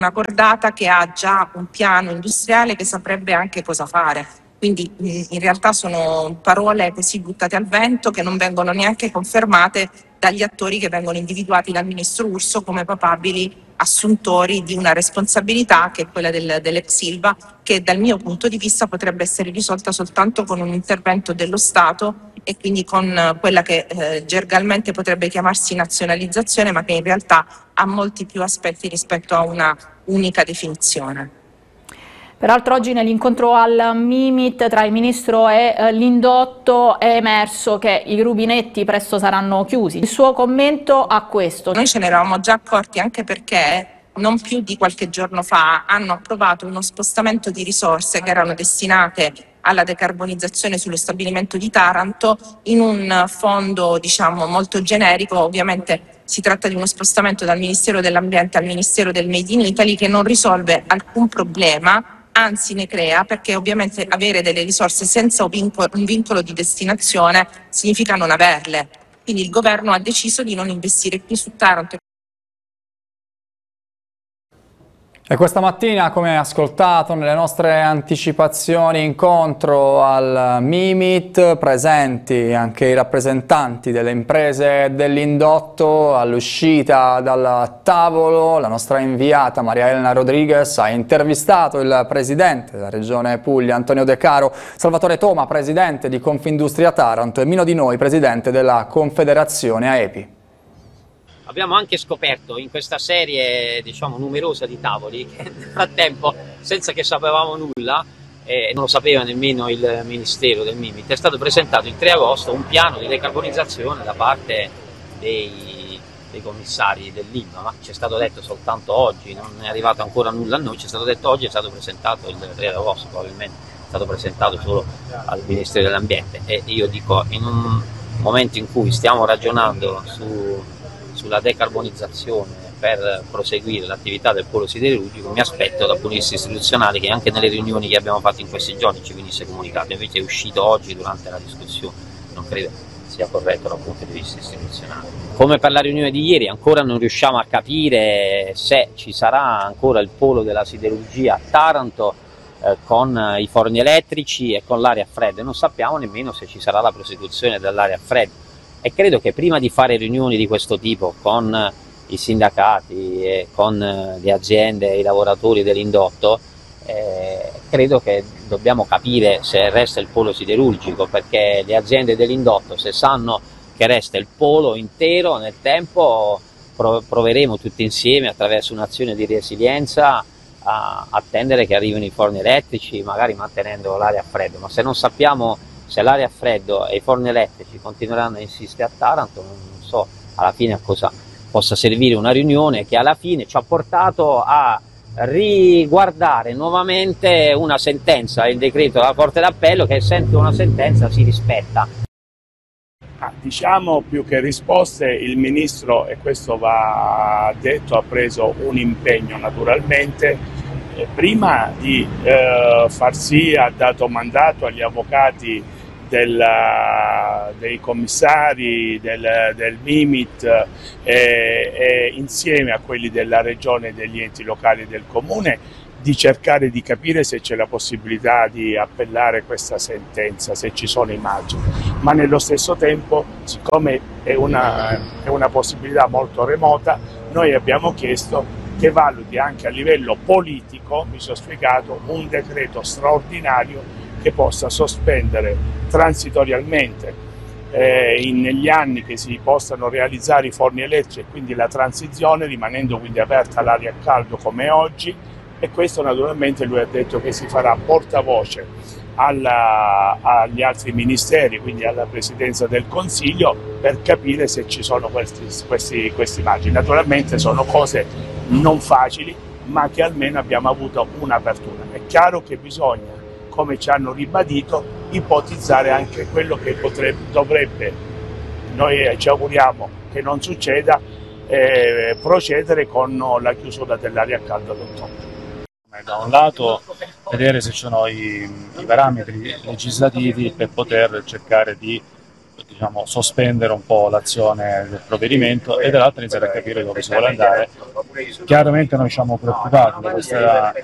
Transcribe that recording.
una cordata che ha già un piano industriale che saprebbe anche cosa fare. Quindi in realtà sono parole così buttate al vento che non vengono neanche confermate dagli attori che vengono individuati dal ministro Urso come papabili assuntori di una responsabilità che è quella dell'ex Ilva, che dal mio punto di vista potrebbe essere risolta soltanto con un intervento dello Stato e quindi con quella che gergalmente potrebbe chiamarsi nazionalizzazione, ma che in realtà ha molti più aspetti rispetto a una unica definizione. Peraltro oggi nell'incontro al Mimit tra il Ministro e l'indotto è emerso che i rubinetti presto saranno chiusi. Il suo commento a questo? Noi ce ne eravamo già accorti anche perché non più di qualche giorno fa hanno approvato uno spostamento di risorse che erano destinate alla decarbonizzazione sullo stabilimento di Taranto in un fondo molto generico. Ovviamente si tratta di uno spostamento dal Ministero dell'Ambiente al Ministero del Made in Italy che non risolve alcun problema, anzi ne crea, perché ovviamente avere delle risorse senza un vincolo di destinazione significa non averle. Quindi il governo ha deciso di non investire più su Taranto. E questa mattina, come ascoltato nelle nostre anticipazioni, incontro al Mimit, presenti anche i rappresentanti delle imprese dell'indotto. All'uscita dal tavolo la nostra inviata Maria Elena Rodriguez ha intervistato il presidente della regione Puglia, Antonio De Caro, Salvatore Toma, presidente di Confindustria Taranto, e Mino Di Noi, presidente della Confederazione AEPI. Abbiamo anche scoperto in questa serie, numerosa di tavoli, che nel frattempo, senza che sapevamo nulla, e non lo sapeva nemmeno il Ministero del Mimit, è stato presentato il 3 agosto un piano di decarbonizzazione da parte dei commissari dell'Ilva, ma ci è stato detto soltanto oggi, non è arrivato ancora nulla a noi, ci è stato detto oggi, è stato presentato il 3 agosto, probabilmente è stato presentato solo al Ministero dell'Ambiente. E io dico, in un momento in cui stiamo ragionando sulla decarbonizzazione per proseguire l'attività del polo siderurgico, mi aspetto dal punto di vista istituzionale che anche nelle riunioni che abbiamo fatto in questi giorni ci venisse comunicato, invece è uscito oggi durante la discussione, non credo sia corretto dal punto di vista istituzionale. Come per la riunione di ieri, ancora non riusciamo a capire se ci sarà ancora il polo della siderurgia a Taranto con i forni elettrici e con l'aria fredda, non sappiamo nemmeno se ci sarà la prosecuzione dell'aria fredda. E credo che prima di fare riunioni di questo tipo con i sindacati e con le aziende e i lavoratori dell'indotto, credo che dobbiamo capire se resta il polo siderurgico, perché le aziende dell'indotto, se sanno che resta il polo intero nel tempo, proveremo tutti insieme attraverso un'azione di resilienza a attendere che arrivino i forni elettrici, magari mantenendo l'aria a freddo, ma se non sappiamo se l'aria a freddo e i forni elettrici continueranno a insistere a Taranto, non so alla fine a cosa possa servire una riunione che alla fine ci ha portato a riguardare nuovamente una sentenza, il decreto della Corte d'Appello, che essendo una sentenza si rispetta. Diciamo, più che risposte, il Ministro, e questo va detto, ha preso un impegno naturalmente. Prima di far sì, ha dato mandato agli avvocati dei commissari del Mimit e insieme a quelli della Regione e degli enti locali del Comune di cercare di capire se c'è la possibilità di appellare questa sentenza, se ci sono i margini, ma nello stesso tempo, siccome è una possibilità molto remota, noi abbiamo chiesto che valuti anche a livello politico, mi sono spiegato, un decreto straordinario che possa sospendere transitorialmente negli anni che si possano realizzare i forni elettrici e quindi la transizione, rimanendo quindi aperta l'aria a caldo come oggi, e questo naturalmente lui ha detto che si farà portavoce agli altri ministeri, quindi alla Presidenza del Consiglio, per capire se ci sono questi margini. Naturalmente sono cose non facili, ma che almeno abbiamo avuto un'apertura. È chiaro che bisogna, come ci hanno ribadito, ipotizzare anche quello che dovrebbe, noi ci auguriamo che non succeda, procedere con la chiusura dell'aria a caldo d'ottobre. Da un lato vedere se ci sono i parametri legislativi per poter cercare di diciamo, sospendere un po' l'azione del provvedimento e dall'altra iniziare a capire dove si vuole andare. Chiaramente noi siamo preoccupati da questa